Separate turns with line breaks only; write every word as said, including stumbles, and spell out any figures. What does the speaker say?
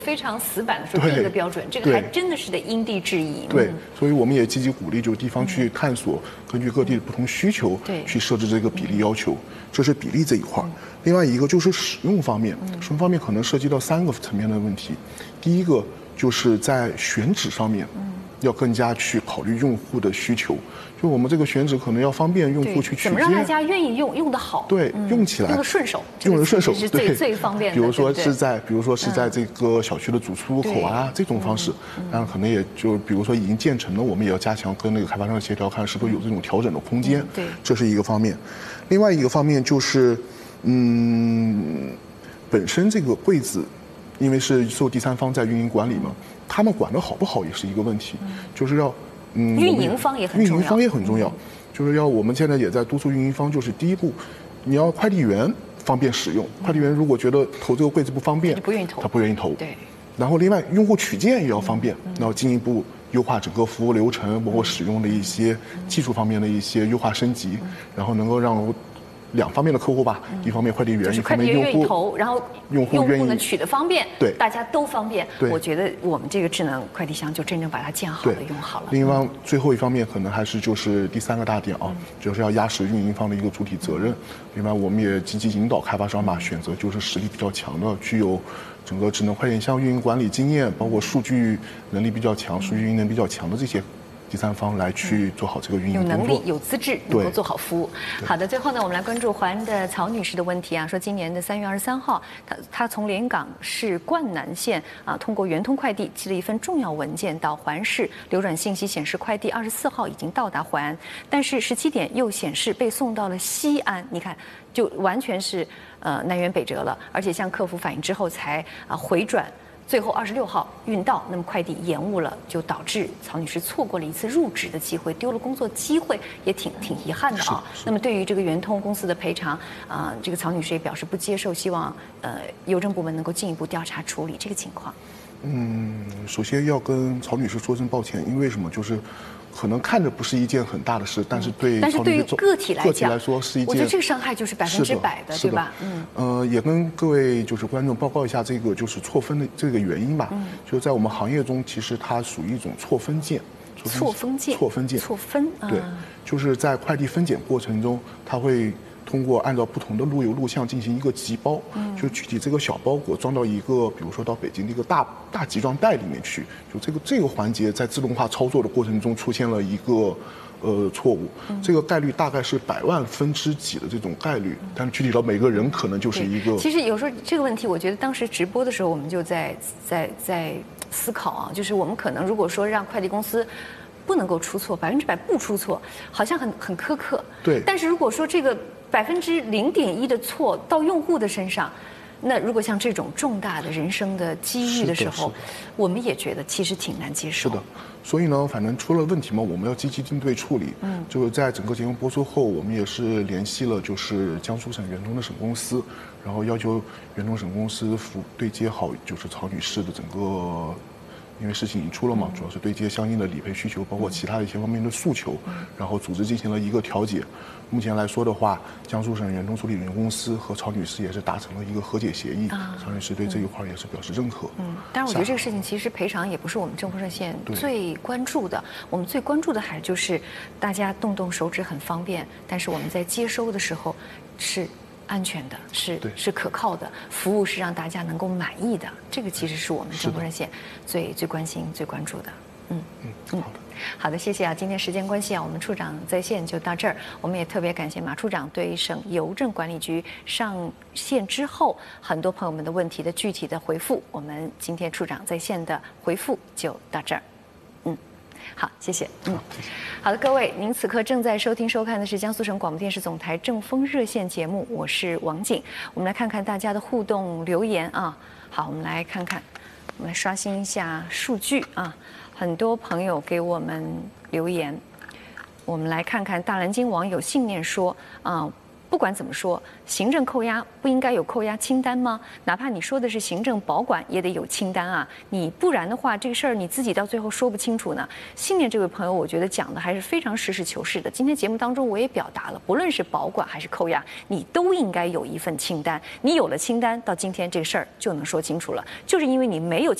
非常死板的说定一个标准，这个还真的是得因地制宜。
对，嗯、所以我们也积极鼓励就是地方去探索，根据各地的不同需求，对，去设置这个比例要求。这是比例这一块。嗯、另外一个就是使用方面，使用方面可能涉及到三个层面的问题。第一个就是在选址上面。嗯要更加去考虑用户的需求，就我们这个选址可能要方便用户去取
怎么让大家愿意用，用得好，
对，嗯、用起来
用得顺手，
用得顺手
是最最方便的。
比如说是在，比如说是在这个小区的主出入口啊，这种方式，当然可能也就比如说已经建成了，我们也要加强跟那个开发商协调，看是不是有这种调整的空间。
对，
这是一个方面。另外一个方面就是，嗯，本身这个柜子，因为是受第三方在运营管理嘛。他们管得好不好也是一个问题，嗯、就是要，
嗯，运营方也很重要，
运营方也很重要，嗯、就是要我们现在也在督促运营方，就是第一步，你要快递员方便使用，嗯、快递员如果觉得投这个柜子不方便，
他不愿意投，
他不愿意投，
对。
然后另外用户取件也要方便，然后进一步优化整个服务流程，包括使用的一些技术方面的一些优化升级，然后能够让。两方面的客户吧，嗯、一方面快递员，
就是快递员愿意投，然后
用户愿意
呢取的方便，
对，
大家都方便。我觉得我们这个智能快递箱就真正把它建好了，用好了。
另外，最后一方面可能还是就是第三个大点啊，嗯、就是要压实运营方的一个主体责任。另外，我们也积极引导开发商吧，选择就是实力比较强的，具有整个智能快递箱运营管理经验，包括数据能力比较强、数据运营能力比较强的这些。第三方来去做好这个运营工作，
有能力、有资质，能够做好服务。好的，最后呢，我们来关注淮安的曹女士的问题啊，说今年的三月二十三号，她她从连云港市灌南县啊，通过圆通快递寄了一份重要文件到淮安市，流转信息显示快递二十四号已经到达淮安，但是十七点又显示被送到了西安，你看，就完全是呃南辕北辙了，而且向客服反映之后才啊回转。最后二十六号运到，那么快递延误了，就导致曹女士错过了一次入职的机会，丢了工作机会，也挺挺遗憾的啊。那么对于这个圆通公司的赔偿啊、呃，这个曹女士也表示不接受，希望呃邮政部门能够进一步调查处理这个情况。
嗯，首先要跟曹女士说声抱歉，因为什么？就是。可能看着不是一件很大的事，但是对
但是对于个体来讲，
个体来说是一件，
我觉得这个伤害就是百分之百的，对吧？
嗯，呃，也跟各位就是观众报告一下这个就是错分的这个原因吧。嗯，就是在我们行业中，其实它属于一种错分件。
错分件。
错分件。
错分。
对，就是在快递分拣过程中，它会。通过按照不同的路由路向进行一个集包，嗯，就具体这个小包裹装到一个，比如说到北京的一个大大集装袋里面去，就这个这个环节在自动化操作的过程中出现了一个呃错误，嗯、这个概率大概是百万分之几的这种概率，但是具体到每个人可能就是一个。
其实有时候这个问题，我觉得当时直播的时候我们就在在在思考啊，就是我们可能如果说让快递公司。不能够出错，百分之百不出错，好像很很苛刻。
对。
但是如果说这个百分之零点一的错到用户的身上，那如果像这种重大的人生的机遇的时候，我们也觉得其实挺难接受。
是的。所以呢，反正出了问题嘛，我们要积极应对处理。嗯。就是在整个节目播出后，我们也是联系了就是江苏省圆通的省公司，然后要求圆通省公司服对接好就是曹女士的整个。因为事情已经出了嘛，主要是对接相应的理赔需求，包括其他的一些方面的诉求，然后组织进行了一个调解。目前来说的话，江苏省圆通处理有限公司和曹女士也是达成了一个和解协议。啊、曹女士对这一块也是表示认可。
嗯，但是我觉得这个事情其实赔偿也不是我们正风热线最关注的，我们最关注的还就是大家动动手指很方便，但是我们在接收的时候是。安全的是是可靠的，服务是让大家能够满意的，这个其实是我们正风热线最最关心、最关注的。嗯
嗯嗯，好的，
好的，谢谢啊。今天时间关系啊，我们处长在线就到这儿。我们也特别感谢马处长对省邮政管理局上线之后很多朋友们的问题的具体的回复。我们今天处长在线的回复就到这儿。嗯。好，谢谢。嗯，好的，各位，您此刻正在收听收看的是江苏省广播电视总台正风热线节目，我是王景。我们来看看大家的互动留言啊。好，我们来看看，我们来刷新一下数据啊。很多朋友给我们留言，我们来看看大蓝鲸网友信念说啊。 不管怎么说，行政扣押不应该有扣押清单吗？哪怕你说的是行政保管，也得有清单啊！你不然的话，这个事儿你自己到最后说不清楚呢。信念这位朋友，我觉得讲的还是非常实事求是的。今天节目当中我也表达了，不论是保管还是扣押，你都应该有一份清单。你有了清单，到今天这个事儿就能说清楚了。就是因为你没有